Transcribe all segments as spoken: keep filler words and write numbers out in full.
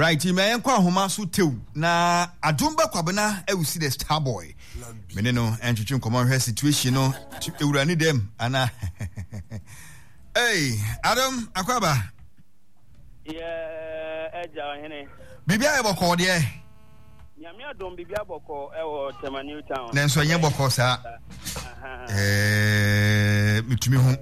Right, me enkwa homa so tew na adumba kwabena e wusi the star boy. Me no entwetwe common her situation no ewurani dem ana. Hey, Adam akwaba. Yeah, eja hene. Bibia e boko de. Nyame adom bibia boko e wo Tema New Town. Na nso nye boko sa. Eh, mitumi hu.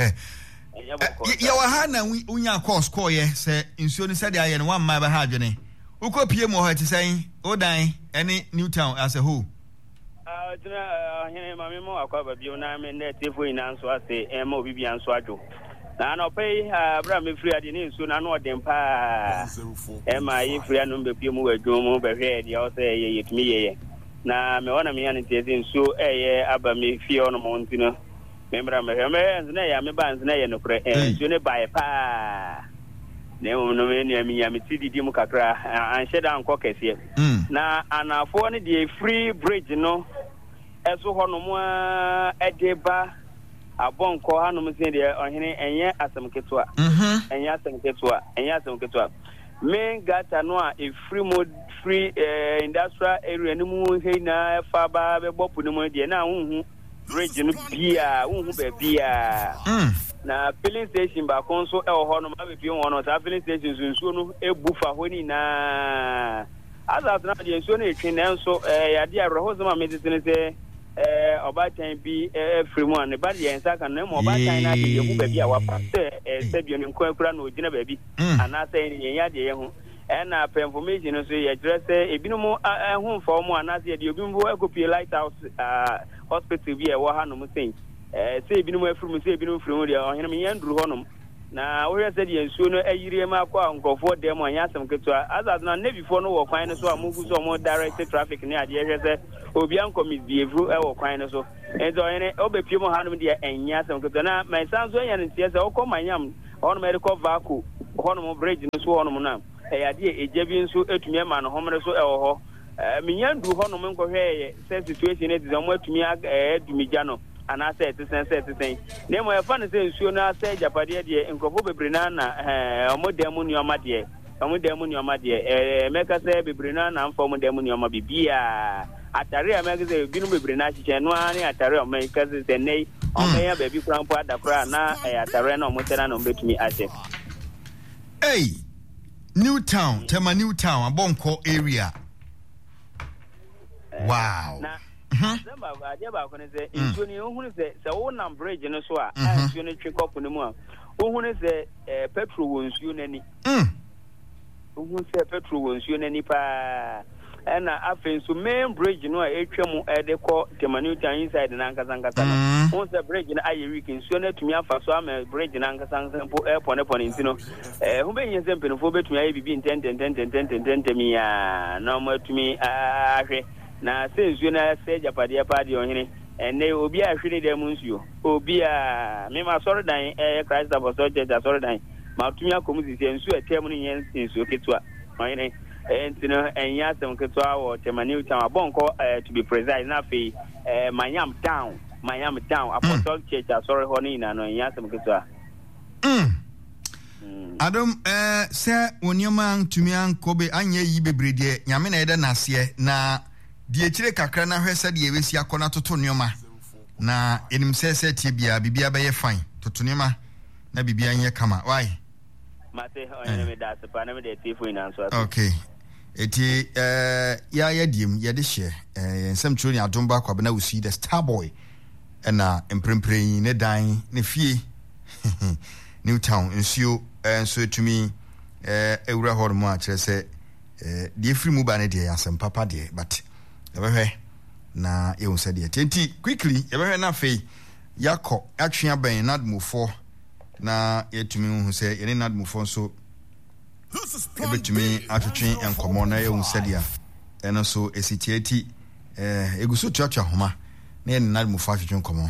Ya wa ha na unya course call ye say nsuo ni said aye no one ma ba ha adwene. Uko pie mo ha ti say odan any New Town as a whole. Ah, tuna hene mame mo akwaba bio na me na tefo ina nso ase e ma obi bia nso adwo. Na no pay abra me free ade ni nsuo na no odem pa. E ma yi free anu be pie mu adwo mu be hwe de o say ye yetumi ye. Na me wona me ya ni tezi nsuo eye aba me fie ono mo ntino. Membra me me na ya me ban na ye no kre eh so ne bae pa ne mo no me ni ami ya me tididi mu kakra an sheda anko kese na anafo ne de free bridge no eso ho no mo edeba abonko hanom se de ohene enye asem ketoa mhm enye asem ketoa enye asem ketoa me gata no a e free mode free eh, industrial area ni mu he na fa ba be bopu ni mu de na hunhu bridge no bia unhu be bia na filling station ba konso e ho no ma be bi won no ta filling station sunsuo no ebufa ho ni na azat na de nsuo no etwe na nso eh ya de arho zama me tete ne se eh oba tan bi eh free mu an ba de ensa kan na mo oba tan na de hu ba bia wa pa se eh se bi no nkura na ogina ba bi ana se yen ya de ye ho na per information so ye dress e binom ehun for mu ana se de obi mbo ekopie lighthouse hospital bi e wo ha no mu sen eh se binom afuru mu se binom furu mu de ohene me yanduru honom na wo se de ensuo no ayire ma kwa nkofo dem anya asem ketua azaz na ne before no wo kwan no so amugu so mo direct traffic ni ade ye se obi an komisbievru e wo kwan no so enzo ohene obepie mo ha no de enya asem ketua na my sanso enya ne tie se wo ko manyam hono me recall vacu hono mo bridge no so hono mo na e ade ejebi nso etumi ma no homre so e wo ho minyandu hono mo nkohwe se situation e dizo mo etumi adumigya no ana se tesen se tesen ne mo e fa ne se nsuo na se japade de nkofo bebre na na omo demu ni oma de omo demu ni oma de eh meka se bebre na na mfo omo demu ni oma bibia atare a meka se binu bebre na chiche no ani atare o meka se nei o me ya baby krampo adakora na atare na omo tena na mbetumi ase. Hey, New Town, Tema New Town, Abonko area. Wow. Na Zamba ajeba ko ne se nsuo ni ohunu se se wo na bridge no so a nsuo ni twekop ne mu a ohunu se petrol wo nsuo nani mm ohunu se petrol wo nsuo nani pa na afen so main bridge no a etwam e de ko Tema New Town inside na nkasa nkasa no ohunu se bridge na aye week nsuo na tumi afa so ama bridge na nkasa nkasa po airport ne pon ntino eh hu be yin se mpenfo betumi aye bibi enten enten enten enten temia na mo atumi ahwe na sensuo na se japade pa de ohene ene obi a hwene de mu nsuo obi a me ma soro dan eh Christ Apostle Church soro dan ma tumi akomu sisi nsuo etem no yen nsuo ketua ohene entino enya asem ketua wo Tema New Town abonko to be precise na fe eh Manyam Town Manyam Town Apostle Church soro ho ni na no enya asem ketua mm Adam eh se wonioma tumi ankobe anye yi bebrede nyame na eda nase na die chire kakra na hwesa de ewesi akona toto nioma na enim sese tie bia bibia be ye fine toto nioma na bibia nye kama why mate oyene me da sepa na me de tifo ina so okay eti eh ya ya diem ya de hye eh ensem tro ni adomba kwa bena usi the star boy na emprempren ne dan ne fie New Town ensio enso etumi eh ewura hormo a kire se eh de free mu ba ne de asem papa de but yebehwe na ye unsa de tenti quickly yebehwe na fei yakọ atwea ben nadmufo na yetumi hu se ye nadmufo so ebetumi atwetwe enkomo na ye unsa dia eno so esitieti eh eguso twatwa homa na ye nadmufo atwetwe enkomo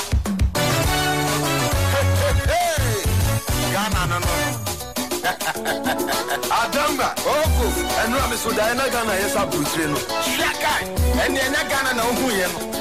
Ghana no no Adamba oko enu amiso da na Ghana yesa brutire no Shaka eni enya Ghana na ohu ye no